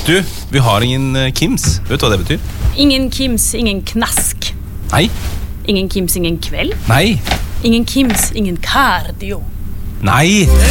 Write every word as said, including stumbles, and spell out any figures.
Du, vi har ingen eh, Kims. Vet du hva det betyr? Ingen Kims, ingen knask. Nei. Ingen Kims, ingen kveld. Nei. Ingen Kims, ingen cardio. Nei.